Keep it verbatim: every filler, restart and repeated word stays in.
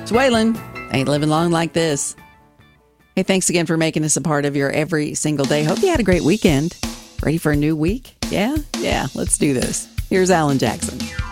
It's Waylon. Ain't living long like this. Hey, thanks again for making us a part of your every single day. Hope you had a great weekend. Ready for a new week? Yeah? Yeah, let's do this. Here's Alan Jackson.